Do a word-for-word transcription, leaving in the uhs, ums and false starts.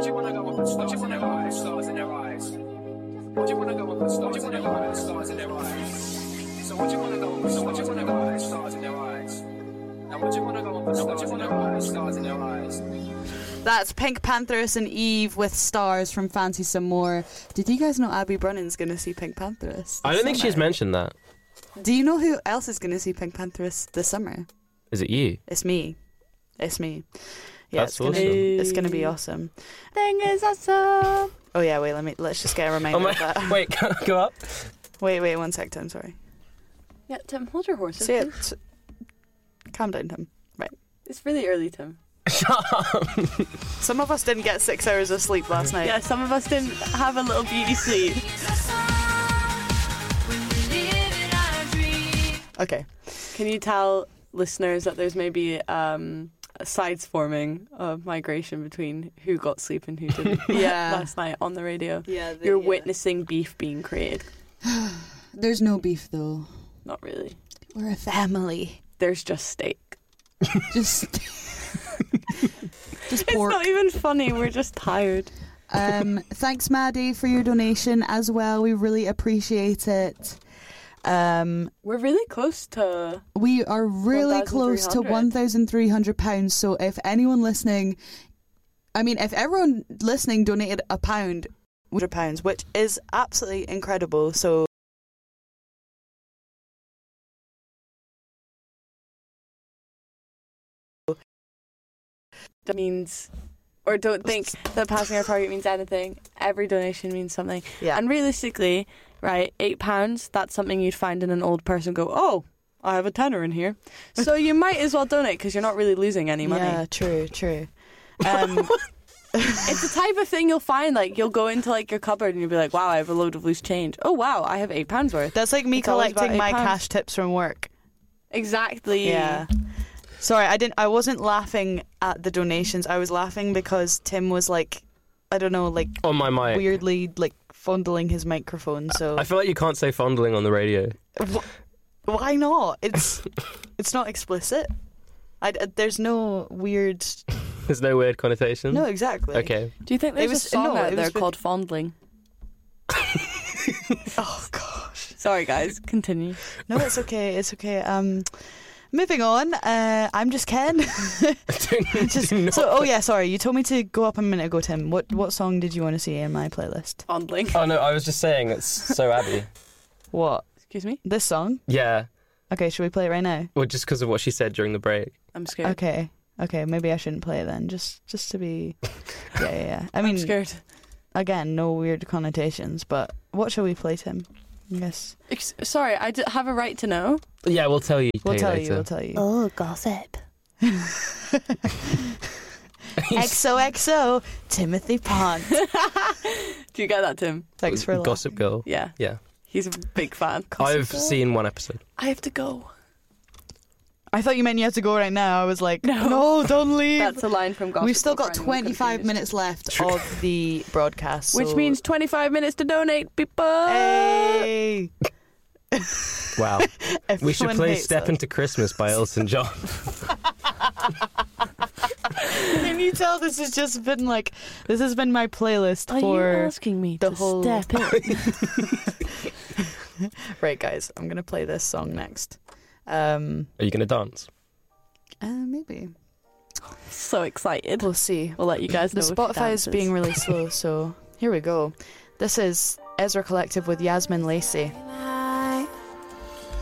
you wanna go and put stars in their eyes? Stars in their eyes. What you wanna go and put stars in their eyes? Stars in their eyes. So what you wanna go and put stars in their eyes? Stars in their eyes. Now what you wanna go and put stars in their eyes? Stars in their eyes. That's Pink Pantheress and Eve with Stars from Fancy Some More. Did you guys know Abby Brunnen's going to see Pink Pantheress? I don't think she's mentioned that. Do you know who else is going to see Pink Pantheress this summer? Is it you? It's me. It's me. Yeah, That's it's gonna, awesome. It's going to be awesome. Thing is awesome. Oh yeah, wait, let me let's just get a reminder Oh my, of that. wait, go up. Wait, wait, one sec, Tim, sorry. Yeah, Tim, hold your horses. Say it. please. Calm down, Tim. Right. It's really early, Tim. Shut up. Some of us didn't get six hours of sleep last night. Yeah, some of us didn't have a little beauty sleep. Okay. Can you tell listeners that there's maybe um, sides forming of migration between who got sleep and who didn't Yeah. last night on the radio? Yeah. The, You're yeah. witnessing beef being created. There's no beef though. Not really. We're a family. There's just steak. Just Just It's pork. not even funny, we're just tired. Um, thanks, Maddie, for your donation as well. We really appreciate it. Um, We're really close to... we are really close to one thousand three hundred pounds. So if anyone listening, I mean, if everyone listening donated a pound, one hundred pounds, which is absolutely incredible. So That means... Or don't think that passing our target means anything. Every donation means something. yeah, And realistically, right, eight pounds, that's something you'd find in an old person go, oh, I have a tenner in here. So you might as well donate because you're not really losing any money. yeah, true, true. Um, It's the type of thing you'll find, like, you'll go into, like, your cupboard and you'll be like, wow, I have a load of loose change. Oh, wow, I have eight pounds worth. that's like me It's always about collecting eight my pounds. cash tips from work. Exactly. Yeah. Sorry, I didn't. I wasn't laughing at the donations. I was laughing because Tim was like, I don't know, like On my mic. weirdly like fondling his microphone. So I feel like you can't say fondling on the radio. Wh- why not? It's it's not explicit. I, I- there's no weird. There's no weird connotation. No, exactly. Okay. Do you think there's It was- a song no, out it there was with- called Fondling? Oh gosh. Sorry, guys. Continue. No, it's okay. It's okay. Um, moving on. Uh, I'm just Ken. Just- Do not- so, oh yeah, sorry. You told me to go up a minute ago, Tim. What what song did you want to see in my playlist? Fondling. Oh no, I was just saying it's so Abby. What? Excuse me? This song? Yeah. Okay, should we play it right now? Well, just because of what she said during the break. I'm scared. Okay. Okay, maybe I shouldn't play it then. Just just to be. Yeah, yeah. yeah. I mean, I'm scared. again, no weird connotations. But what shall we play, Tim? I guess Ex- sorry, I d- have a right to know. Yeah, we'll tell you. we'll tell you. later. We'll tell you. Oh, gossip. X O X O, Timothy Pont. Do you get that, Tim? Thanks for Gossip Girl. Yeah. Yeah. He's a big fan. I've seen one episode. I have to go. I thought you meant you had to go right now. I was like, No. no, don't leave. That's a line from Gossip We've still Girl got for anyone twenty-five confused. minutes left of the broadcast. Which so- means twenty-five minutes to donate, people. Hey! Wow. We should Everyone play hates Step us. Into Christmas by Elton John. Can you tell this has just been like, this has been my playlist Are for. you asking me the to whole- step in? Right, guys, I'm gonna play this song next. Um, Are you going to dance? uh, maybe So excited. we'll see. We'll let you guys The know. if she Spotify is dances. being really slow, so here we go. This is Ezra Collective with Yasmin Lacey.